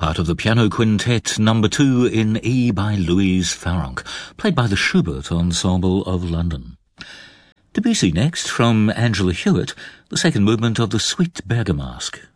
part of the Piano Quintet No. 2 in E by Louise Farrenc, played by the Schubert Ensemble of London. Debussy next, from Angela Hewitt, the second movement of the Suite Bergamasque.